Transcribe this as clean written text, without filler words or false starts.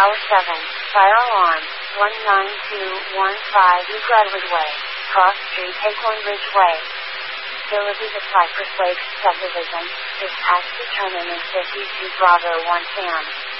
Tower 7, fire alarm, 19215 New Gladwood Way, Cross Street, Acorn Ridge Way. Facilities apply for Flakes subdivision, dispatch determinant 52 Bravo 1 Sam.